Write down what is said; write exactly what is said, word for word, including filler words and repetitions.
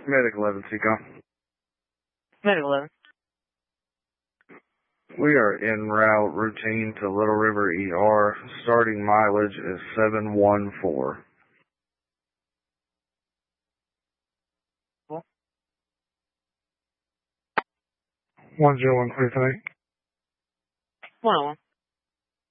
Medic eleven, C COM. Medic eleven. We are en route routine to Little River E R. Starting mileage is seven one four. Cool. one zero one, clear tonight. one oh one.